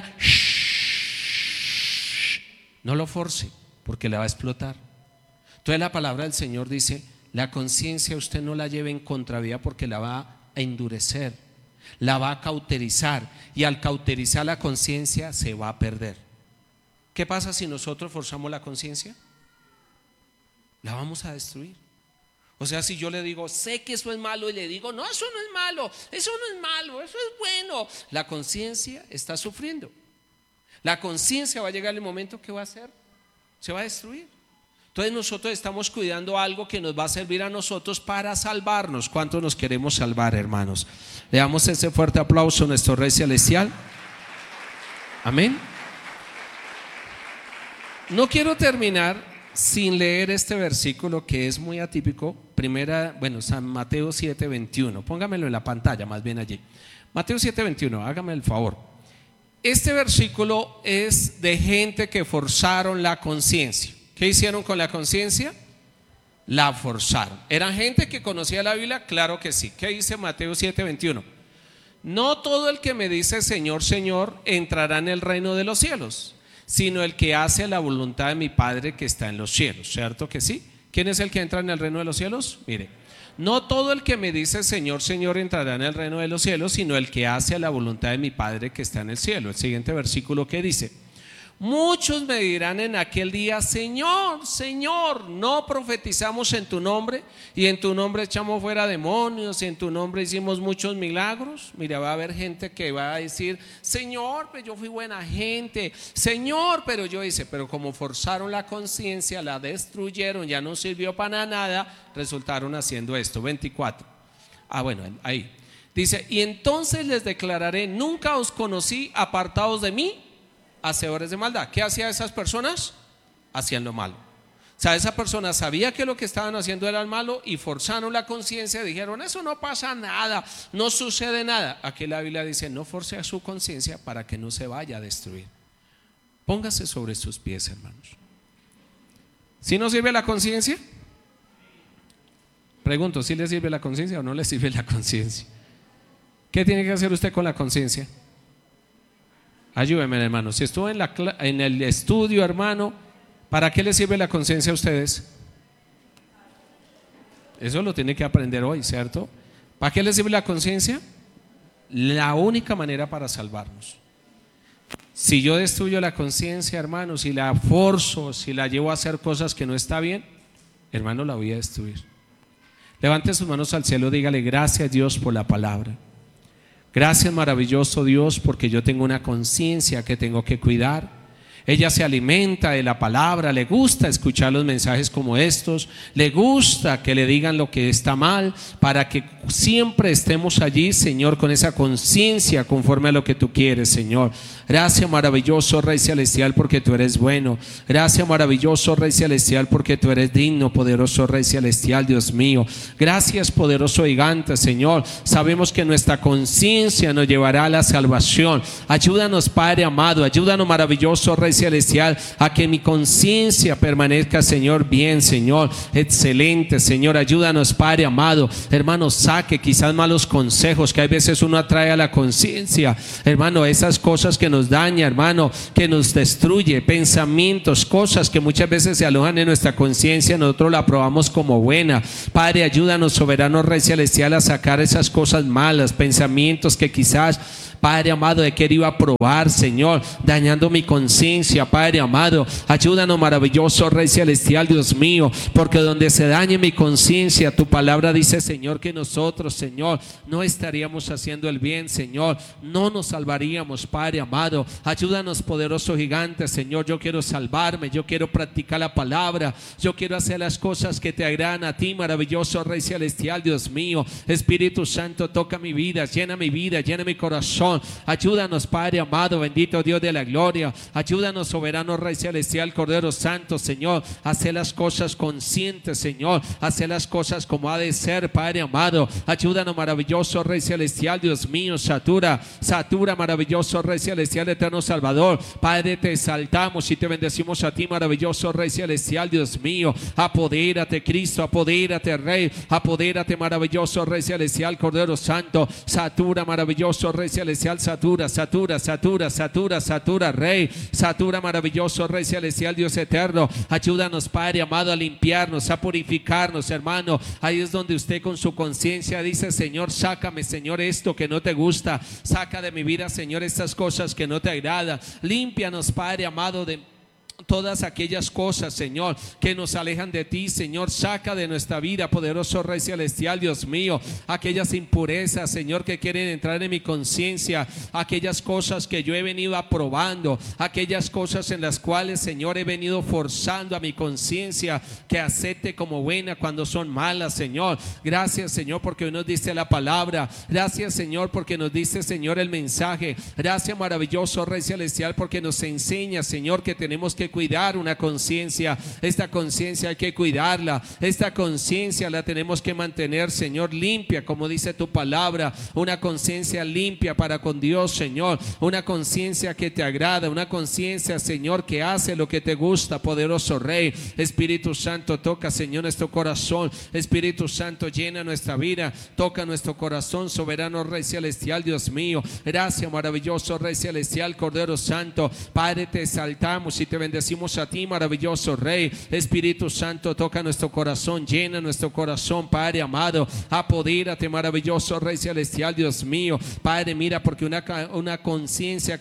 no lo force, porque le va a explotar. Entonces la palabra del Señor dice, la conciencia usted no la lleve en contravía porque la va a endurecer, la va a cauterizar, y al cauterizar la conciencia se va a perder. ¿Qué pasa si nosotros forzamos la conciencia? La vamos a destruir. O sea, si yo le digo, sé que eso es malo, y le digo, no, eso no es malo, eso es bueno, la conciencia está sufriendo. La conciencia va a llegar el momento que va a hacer, se va a destruir. Entonces nosotros estamos cuidando algo que nos va a servir a nosotros para salvarnos. ¿Cuántos nos queremos salvar, hermanos? Le damos ese fuerte aplauso a nuestro Rey Celestial. Amén. No quiero terminar sin leer este versículo que es muy atípico. San Mateo 7:21. Póngamelo en la pantalla, más bien allí. Mateo 7:21, hágame el favor. Este versículo es de gente que forzaron la conciencia. ¿Qué hicieron con la conciencia? La forzaron. ¿Eran gente que conocía la Biblia? Claro que sí. ¿Qué dice Mateo 7:21? No todo el que me dice Señor, Señor entrará en el reino de los cielos, sino el que hace la voluntad de mi Padre que está en los cielos. ¿Cierto que sí? ¿Quién es el que entra en el reino de los cielos? Mire, no todo el que me dice Señor, Señor entrará en el reino de los cielos, sino el que hace la voluntad de mi Padre que está en el cielo. El siguiente versículo que dice: muchos me dirán en aquel día, Señor, Señor, ¿no profetizamos en tu nombre? Y en tu nombre echamos fuera demonios, y en tu nombre hicimos muchos milagros. Mira, va a haber gente que va a decir, Señor, pero yo fui buena gente, Señor, pero como forzaron la conciencia, la destruyeron, ya no sirvió para nada, resultaron haciendo esto. 24. Ahí dice, y entonces les declararé, nunca os conocí, apartados de mí, hacedores de maldad. ¿Qué hacían esas personas? Hacían lo malo. O sea, esa persona sabía que lo que estaban haciendo era el malo y forzaron la conciencia, dijeron, eso no pasa nada, no sucede nada. Aquí la Biblia dice, no force a su conciencia para que no se vaya a destruir. Póngase sobre sus pies, hermanos. ¿Sí nos sirve la conciencia? Pregunto, ¿sí le sirve la conciencia o no le sirve la conciencia? ¿Qué tiene que hacer usted con la conciencia? Ayúdenme, hermano. Si estuvo en el estudio, hermano, ¿para qué le sirve la conciencia a ustedes? Eso lo tiene que aprender hoy, ¿cierto? ¿Para qué le sirve la conciencia? La única manera para salvarnos. Si yo destruyo la conciencia, hermano, si la forzo, si la llevo a hacer cosas que no está bien, hermano, la voy a destruir. Levante sus manos al cielo, dígale gracias Dios por la palabra. Gracias maravilloso Dios porque yo tengo una conciencia que tengo que cuidar. Ella se alimenta de la palabra, le gusta escuchar los mensajes como estos, le gusta que le digan lo que está mal, para que siempre estemos allí, Señor, con esa conciencia conforme a lo que tú quieres, Señor. Gracias, maravilloso Rey Celestial, porque tú eres bueno. Gracias, maravilloso Rey Celestial, porque tú eres digno, poderoso Rey Celestial, Dios mío. Gracias, poderoso gigante, Señor. Sabemos que nuestra conciencia nos llevará a la salvación. Ayúdanos, Padre amado, ayúdanos, maravilloso Rey Celestial, a que mi conciencia permanezca, Señor, bien, Señor, excelente, Señor. Ayúdanos, Padre amado, hermano, saque quizás malos consejos que a veces uno atrae a la conciencia, hermano, esas cosas que nos daña, hermano, que nos destruye, pensamientos, cosas que muchas veces se alojan en nuestra conciencia, nosotros la probamos como buena. Padre, ayúdanos, soberano Rey Celestial, a sacar esas cosas malas, pensamientos que quizás, Padre amado, he querido probar, Señor, dañando mi conciencia. Padre amado, ayúdanos, maravilloso Rey Celestial, Dios mío, porque donde se dañe mi conciencia, tu palabra dice, Señor, que nosotros, Señor, no estaríamos haciendo el bien, Señor, no nos salvaríamos. Padre amado, ayúdanos, poderoso gigante, Señor. Yo quiero salvarme, yo quiero practicar la palabra, yo quiero hacer las cosas que te agradan a ti, maravilloso Rey Celestial, Dios mío. Espíritu Santo, toca mi vida, llena mi corazón. Ayúdanos, Padre amado, bendito Dios de la gloria. Ayúdanos, soberano Rey Celestial, Cordero Santo, Señor, a hacer las cosas conscientes, Señor, a hacer las cosas como ha de ser, Padre amado. Ayúdanos, maravilloso Rey Celestial, Dios mío. Satura, maravilloso Rey Celestial, eterno Salvador. Padre, te exaltamos y te bendecimos a ti, maravilloso Rey Celestial, Dios mío. Apodérate, Cristo, apodérate, Rey, apodérate, maravilloso Rey Celestial, Cordero Santo. Satura, maravilloso Rey Celestial, satura, Rey, satura, maravilloso Rey Celestial, Dios eterno. Ayúdanos, Padre amado, a limpiarnos, a purificarnos, hermano. Ahí es donde usted con su conciencia dice, Señor, sácame, Señor, esto que no te gusta, saca de mi vida, Señor, estas cosas que no te agradan. Límpianos, Padre amado, de todas aquellas cosas, Señor, que nos alejan de ti, Señor. Saca de nuestra vida, poderoso Rey Celestial, Dios mío, aquellas impurezas, Señor, que quieren entrar en mi conciencia, aquellas cosas que yo he venido aprobando, aquellas cosas en las cuales, Señor, he venido forzando a mi conciencia que acepte como buena cuando son malas, Señor. Gracias, Señor, porque hoy nos dice la palabra. Gracias, Señor, porque nos dice, Señor, el mensaje. Gracias, maravilloso Rey Celestial, porque nos enseña, Señor, que tenemos que cuidar una conciencia. Esta conciencia hay que cuidarla. Esta conciencia la tenemos que mantener, Señor, limpia, como dice tu palabra. Una conciencia limpia para con Dios, Señor. Una conciencia que te agrada. Una conciencia, Señor, que hace lo que te gusta, poderoso Rey. Espíritu Santo, toca, Señor, nuestro corazón. Espíritu Santo, llena nuestra vida. Toca nuestro corazón, soberano Rey Celestial, Dios mío. Gracias, maravilloso Rey Celestial, Cordero Santo. Padre, te exaltamos y te bendecimos a ti, maravilloso Rey. Espíritu Santo, toca nuestro corazón, llena nuestro corazón, Padre amado. Apodérate, maravilloso Rey Celestial, Dios mío. Padre, mira, porque una conciencia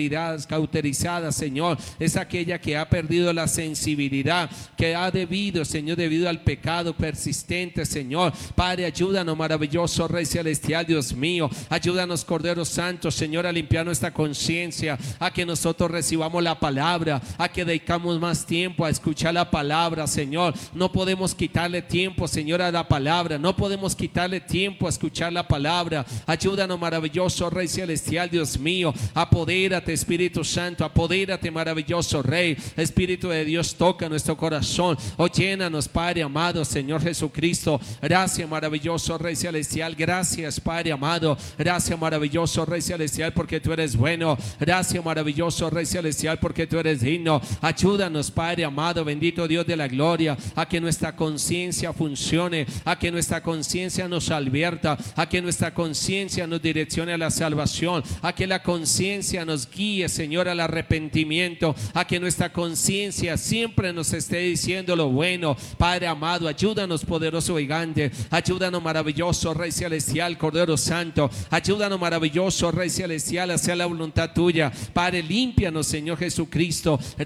cauterizada, Señor, es aquella que ha perdido la sensibilidad, que ha debido, Señor, debido al pecado persistente, Señor. Padre, ayúdanos, maravilloso Rey Celestial, Dios mío. Ayúdanos, Cordero Santo, Señor, a limpiar nuestra conciencia, a que nosotros recibamos la palabra, a que dedicamos más tiempo a escuchar la palabra, Señor. No podemos quitarle tiempo, Señor, a la palabra. No podemos quitarle tiempo a escuchar la palabra. Ayúdanos, maravilloso Rey Celestial, Dios mío. Apodérate, Espíritu Santo. Apodérate, maravilloso Rey. Espíritu de Dios, toca nuestro corazón. Llénanos, Padre amado, Señor Jesucristo. Gracias, maravilloso Rey Celestial. Gracias, Padre amado. Gracias, maravilloso Rey Celestial, porque tú eres bueno. Gracias, maravilloso Rey Celestial, porque tú eres digno. Ayúdanos, Padre amado, bendito Dios de la gloria, a que nuestra conciencia funcione, a que nuestra conciencia nos advierta, a que nuestra conciencia nos direccione a la salvación, a que la conciencia nos guíe, Señor, al arrepentimiento, a que nuestra conciencia siempre nos esté diciendo lo bueno. Padre amado, ayúdanos, poderoso gigante. Ayúdanos, maravilloso Rey Celestial, Cordero Santo. Ayúdanos, maravilloso Rey Celestial, a hacer la voluntad tuya. Padre, límpianos, Señor Jesucristo.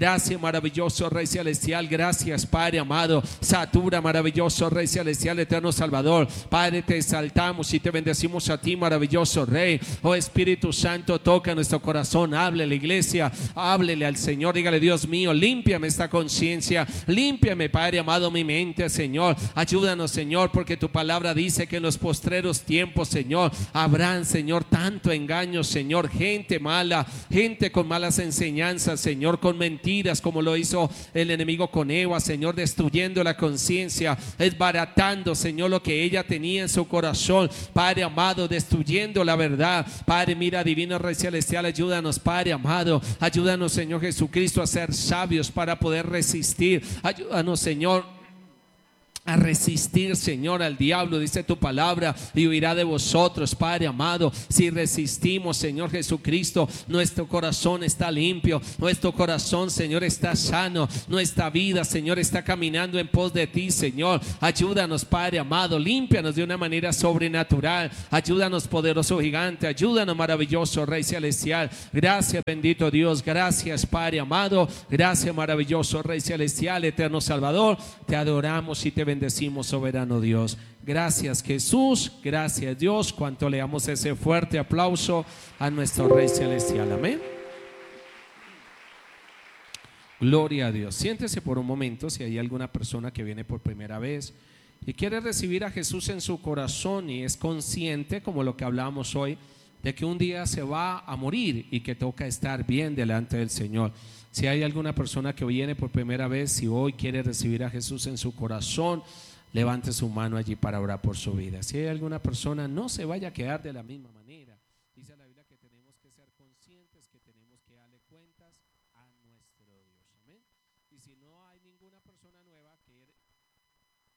Gracias, maravilloso Rey celestial. Gracias, Padre amado. Satura, maravilloso Rey celestial, eterno Salvador. Padre, te exaltamos y te bendecimos a ti, maravilloso Rey. Oh Espíritu Santo, toca nuestro corazón. Hable a la iglesia, háblele al Señor. Dígale: Dios mío, límpiame esta conciencia, límpiame, Padre amado, mi mente, Señor. Ayúdanos, Señor, porque tu palabra dice que en los postreros tiempos, Señor, habrán, Señor, tanto engaño, Señor, gente mala, gente con malas enseñanzas, Señor, con mentiras, como lo hizo el enemigo con Eva, Señor, destruyendo la conciencia, desbaratando, Señor, lo que ella tenía en su corazón, Padre amado, destruyendo la verdad. Padre, mira, divino Rey celestial, ayúdanos, Padre amado, ayúdanos, Señor Jesucristo, a ser sabios para poder resistir. Ayúdanos, Señor, a resistir, Señor, al diablo. Dice tu palabra: y huirá de vosotros, Padre amado. Si resistimos, Señor Jesucristo, nuestro corazón está limpio, nuestro corazón, Señor, está sano, nuestra vida, Señor, está caminando en pos de ti, Señor. Ayúdanos, Padre amado, límpianos de una manera sobrenatural. Ayúdanos, poderoso gigante, ayúdanos, maravilloso Rey celestial. Gracias, bendito Dios, gracias, Padre amado, gracias, maravilloso Rey celestial, eterno Salvador. Te adoramos y te bendecimos, soberano Dios. Gracias, Jesús, gracias, Dios. Cuanto le damos ese fuerte aplauso a nuestro Rey celestial. Amén. Gloria a Dios. Siéntese por un momento. Si hay alguna persona que viene por primera vez y quiere recibir a Jesús en su corazón y es consciente, como lo que hablamos hoy, de que un día se va a morir y que toca estar bien delante del Señor. Si hay alguna persona que viene por primera vez y hoy quiere recibir a Jesús en su corazón, levante su mano allí para orar por su vida. Si hay alguna persona, no se vaya a quedar de la misma manera.